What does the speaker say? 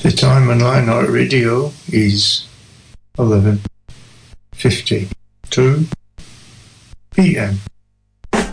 The time on Lionheart Radio is 11:52 p.m.